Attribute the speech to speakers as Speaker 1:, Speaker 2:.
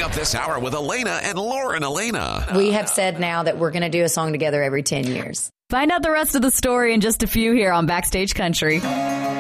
Speaker 1: Coming up this hour with Elena and Lauren Elena.
Speaker 2: We have said now that we're going to do a song together every 10 years.
Speaker 3: Find out the rest of the story in just a few here on Backstage Country.